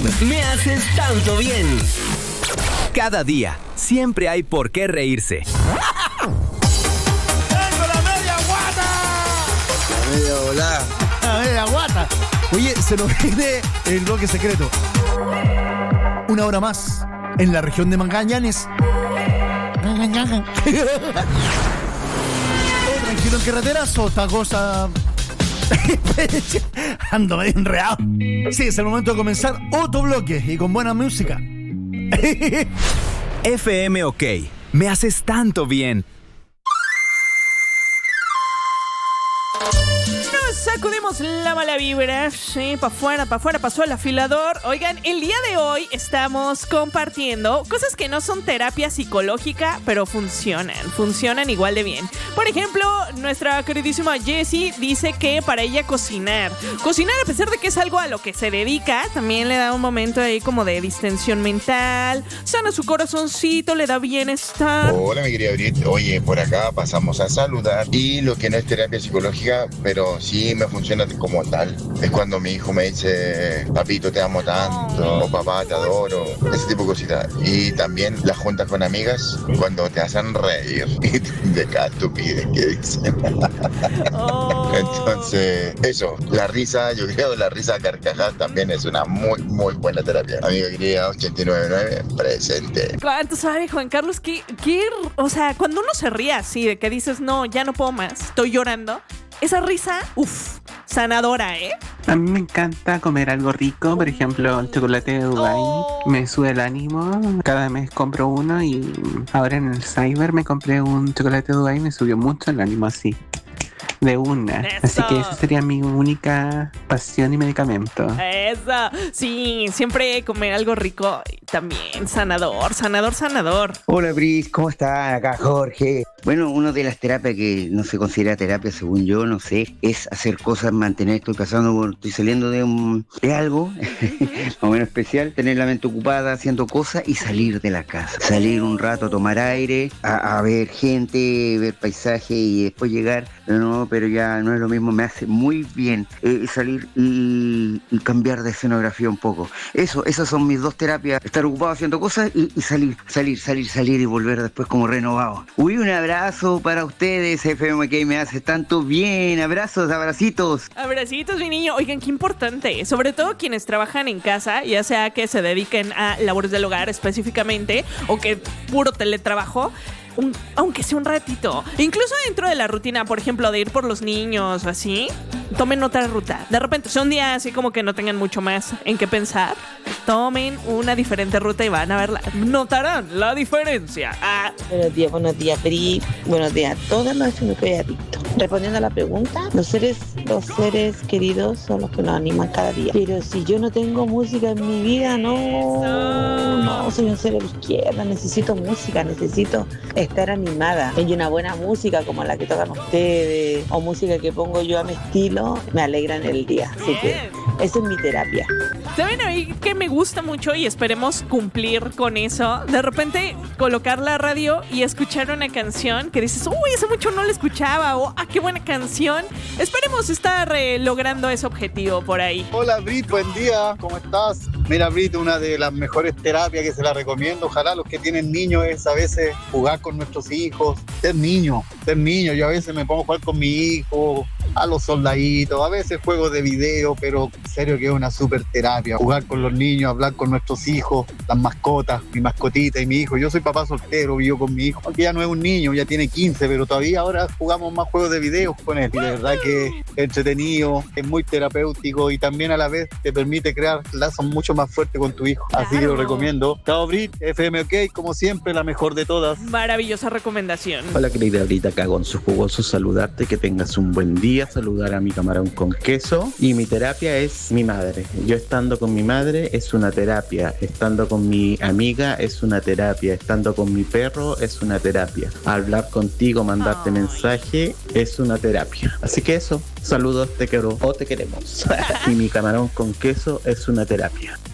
Me haces tanto bien. Cada día, siempre hay por qué reírse. ¡Tengo la media guata! La media volada. La media guata. Oye, se nos viene el bloque secreto. Una hora más en la región de Magallanes. Tranquilo en carreteras o esta cosa. Ando medio enredado. Sí, es el momento de comenzar otro bloque y con buena música. FM OK. Me haces tanto bien. Sacudimos la mala vibra, sí, para afuera, pasó el afilador. Oigan, el día de hoy estamos compartiendo cosas que no son terapia psicológica, pero funcionan igual de bien. Por ejemplo, nuestra queridísima Jessie dice que para ella cocinar a pesar de que es algo a lo que se dedica, también le da un momento ahí como de distensión mental, sana su corazoncito, le da bienestar. Hola, mi querida Brit. Oye, por acá pasamos a saludar. Y lo que no es terapia psicológica, pero sí me funciona como tal, es cuando mi hijo me dice: papito, te amo tanto, o papá, te adoro, ese tipo de cositas. Y también las juntas con amigas cuando te hacen reír de cada estupidez que dicen. Entonces, eso, la risa, yo creo, la risa a carcajadas también es una muy, muy buena terapia. Amiga querida, 899, presente. ¿Cuánto sabe, Juan Carlos? O sea, cuando uno se ríe así, de que dices, no, ya no puedo más, estoy llorando, esa risa, sanadora, ¿eh? A mí me encanta comer algo rico, por ejemplo, el chocolate de Dubái. Me sube el ánimo, cada mes compro uno y ahora en el cyber me compré un chocolate de Dubái y me subió mucho el ánimo así. De una. Eso. Así que esa sería mi única pasión y medicamento. Eso. Sí, siempre comer algo rico también. Sanador. Hola, Bris, ¿cómo estás? Acá Jorge. Bueno, una de las terapias que no se considera terapia, según yo, no sé, es hacer cosas, estoy saliendo de algo más o menos especial, tener la mente ocupada haciendo cosas y salir de la casa. Salir un rato a tomar aire, a ver gente, ver paisaje y después llegar. No, pero ya no es lo mismo, me hace muy bien salir y cambiar de escenografía un poco. Esas son mis dos terapias, estar ocupado haciendo cosas y salir y volver después como renovado. Un abrazo para ustedes, FM que me hace tanto bien, abracitos. Abracitos, mi niño. Oigan, qué importante, sobre todo quienes trabajan en casa, ya sea que se dediquen a labores del hogar específicamente o que puro teletrabajo. Aunque sea un ratito, incluso dentro de la rutina, por ejemplo, de ir por los niños o así, tomen otra ruta. De repente, si un día así como que no tengan mucho más en qué pensar, tomen una diferente ruta y van a verla. Notarán la diferencia. Buenos días, Pri. Buenos días a todos los adictos. Respondiendo a la pregunta, los seres queridos son los que nos animan cada día. Pero si yo no tengo música en mi vida, no, soy un ser a la izquierda, necesito música, necesito estar animada. Hay una buena música como la que tocan ustedes o música que pongo yo a mi estilo, me alegran el día. Así que esa es mi terapia. ¿Saben ahí que me gusta mucho y esperemos cumplir con eso? De repente colocar la radio y escuchar una canción que dices, uy, hace mucho no la escuchaba, o qué buena canción. Esperemos estar logrando ese objetivo por ahí. Hola, Brit, buen día, ¿cómo estás? Mira, Brit, una de las mejores terapias que se la recomiendo, ojalá los que tienen niños, es a veces jugar con nuestros hijos, ser niño. Yo a veces me pongo a jugar con mi hijo, a los soldaditos, a veces juego de video, pero en serio que es una súper terapia, jugar con los niños, hablar con nuestros hijos, las mascotas, mi mascotita y mi hijo. Yo soy papá soltero, vivo con mi hijo, aunque ya no es un niño, ya tiene 15, pero todavía ahora jugamos más juegos de video con él, y de verdad que es entretenido, es muy terapéutico y también a la vez te permite crear lazos mucho más fuertes con tu hijo, así que lo recomiendo. Chao, Brit, FM OK, como siempre, la mejor de todas. Maravillosa recomendación. Hola, querida Brit, acá con sus jugosos saludarte, que tengas un buen día, saludar a mi camarón con queso, y mi terapia es mi madre. Yo estando con mi madre es una terapia, estando con mi amiga es una terapia, estando con mi perro es una terapia, hablar contigo, mandarte mensaje es una terapia. Así que eso, saludos, te quiero o te queremos. Y mi camarón con queso es una terapia.